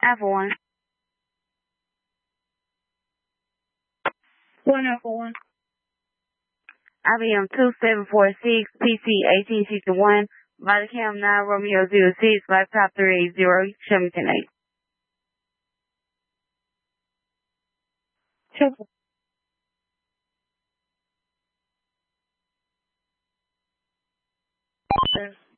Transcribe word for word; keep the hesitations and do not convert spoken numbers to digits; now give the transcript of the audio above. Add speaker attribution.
Speaker 1: Alpha one.
Speaker 2: One Alpha one.
Speaker 1: I B M two seven four six, P C eighteen sixty-one, Vitacam nine, Romeo zero six, Laptop three eight zero, Sherman eight.
Speaker 2: Triple. Sure.